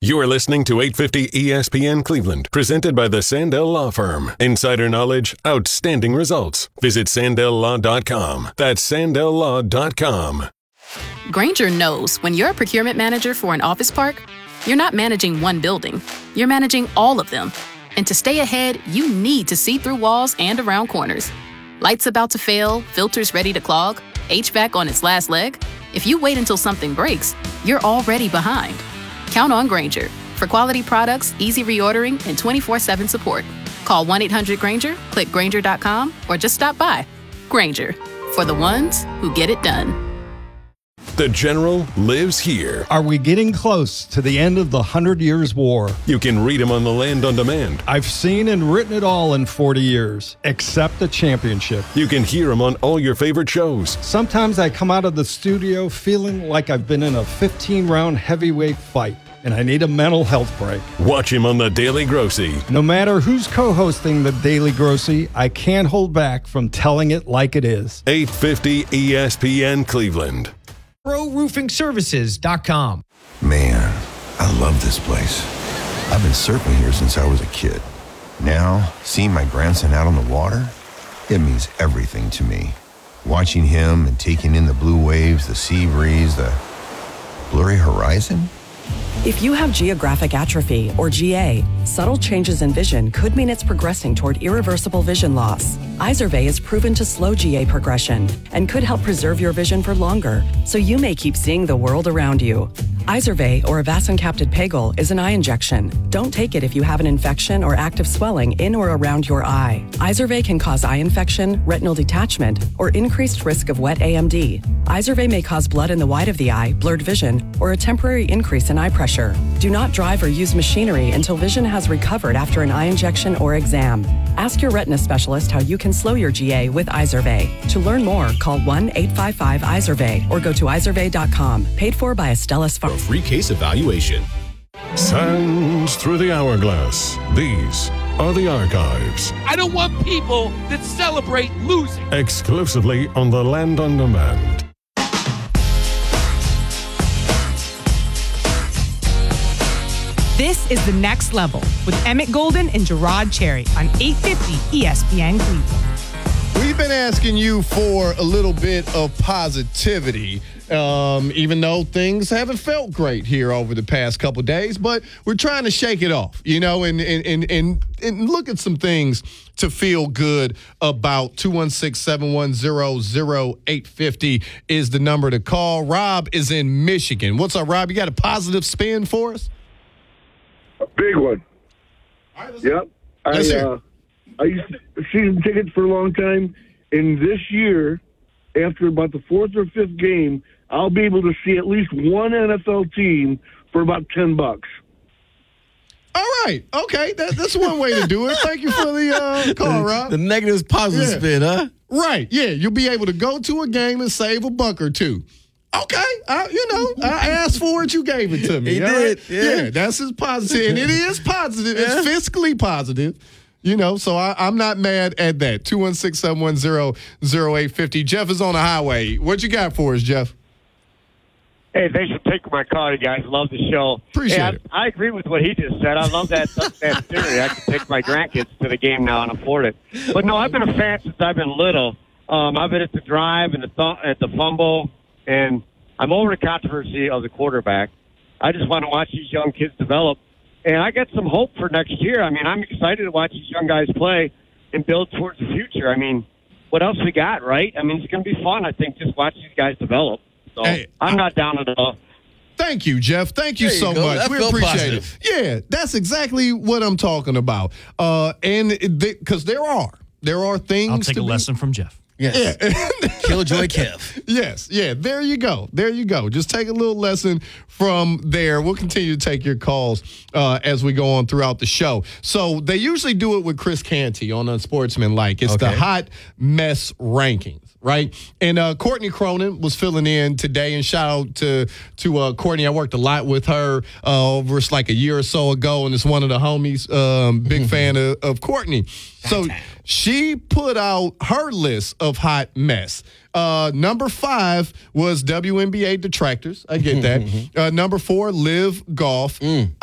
You're listening to 850 ESPN Cleveland, presented by the Sandell Law Firm. Insider knowledge, outstanding results. Visit SandellLaw.com. That's SandellLaw.com. Grainger knows when you're a procurement manager for an office park, you're not managing one building. You're managing all of them. And to stay ahead, you need to see through walls and around corners. Lights about to fail, filters ready to clog, HVAC on its last leg. If you wait until something breaks, you're already behind. Count on Grainger for quality products, easy reordering, and 24/7 support. Call 1-800-GRAINGER, click Grainger.com, or just stop by. Grainger, for the ones who get it done. The General lives here. Are we getting close to the end of the 100 Years' War? You can read him on the Land on Demand. I've seen and written it all in 40 years, except the championship. You can hear him on all your favorite shows. Sometimes I come out of the studio feeling like I've been in a 15-round heavyweight fight, and I need a mental health break. Watch him on The Daily Grossy. No matter who's co-hosting The Daily Grossy, I can't hold back from telling it like it is. 850 ESPN Cleveland. ProRoofingServices.com. Man, I love this place. I've been surfing here since I was a kid. Now, seeing my grandson out on the water, it means everything to me. Watching him and taking in the blue waves, the sea breeze, the blurry horizon. If you have geographic atrophy, or GA, subtle changes in vision could mean it's progressing toward irreversible vision loss. Izervay is proven to slow GA progression and could help preserve your vision for longer, so you may keep seeing the world around you. Izervay, or avacincaptad pegol, is an eye injection. Don't take it if you have an infection or active swelling in or around your eye. Izervay can cause eye infection, retinal detachment, or increased risk of wet AMD. Izervay may cause blood in the white of the eye, blurred vision, or a temporary increase in eye pressure. Do not drive or use machinery until vision has recovered after an eye injection or exam. Ask your retina specialist how you can slow your GA with Izervay. To learn more, call 1-855-IZERVAY or go to izervay.com. Paid for by Astellas Pharma. A free case evaluation. Sands through the hourglass. These are the archives. I don't want people that celebrate losing. Exclusively on the Land on Demand. This is The Next Level with Emmett Golden and Gerard Cherry on 850 ESPN Cleveland. We've been asking you for a little bit of positivity, even though things haven't felt great here over the past couple of days, but we're trying to shake it off, you know, and look at some things to feel good about. 216-710-0850 is the number to call. Rob is in Michigan. What's up, Rob? You got a positive spin for us? A big one. All right, yep. I used to season tickets for a long time, and this year, after about the fourth or fifth game, I'll be able to see at least one NFL team for about $10. All right. Okay. That's one way to do it. Thank you for the call, Rob. The negative is positive spin, huh? Right. Yeah. You'll be able to go to a game and save $1 or $2. Okay. I asked for it. You gave it to me. He did. Right? Yeah. That's his positive. And it is positive. It's fiscally positive. You know, so I'm not mad at that. 216-710-0850. Jeff is on the highway. What you got for us, Jeff? Hey, thanks for taking my call, you guys. Love the show. Appreciate it. I agree with what he just said. I love that theory. I can take my grandkids to the game now and afford it. But no, I've been a fan since I've been little. I've been at the drive and at the fumble, and I'm over the controversy of the quarterback. I just want to watch these young kids develop. And I got some hope for next year. I mean, I'm excited to watch these young guys play and build towards the future. I mean, what else we got, right? I mean, it's going to be fun, I think, just watch these guys develop. So I'm not down at all. Thank you, Jeff. Thank you so much. We appreciate it. Yeah, that's exactly what I'm talking about. And because there are things. I'll take a lesson from Jeff. Yes. Yeah. Killjoy Kev. Yes. Yeah. There you go. Just take a little lesson from there. We'll continue to take your calls as we go on throughout the show. So they usually do it with Chris Canty on Unsportsmanlike. It's the hot mess rankings. Right. And Courtney Cronin was filling in today, and shout out to Courtney. I worked a lot with her over like a year or so ago, and it's one of the homies, big fan of Courtney. So she put out her list of hot mess. Number 5 was WNBA detractors. I get that. Number 4, Live Golf.